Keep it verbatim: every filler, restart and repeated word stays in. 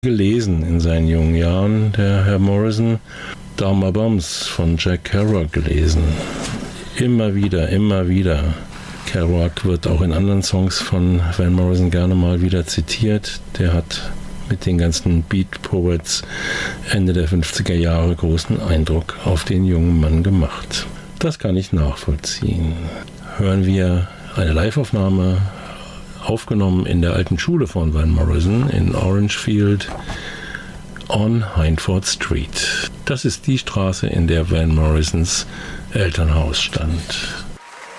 gelesen in seinen jungen Jahren, der Herr Morrison. Dharma Bums von Jack Kerouac gelesen. Immer wieder, immer wieder. Kerouac wird auch in anderen Songs von Van Morrison gerne mal wieder zitiert. Der hat mit den ganzen Beat Poets Ende der fünfziger Jahre großen Eindruck auf den jungen Mann gemacht. Das kann ich nachvollziehen. Hören wir eine Liveaufnahme, aufgenommen in der alten Schule von Van Morrison in Orangefield on Hindford Street. Das ist die Straße, in der Van Morrisons Elternhaus stand.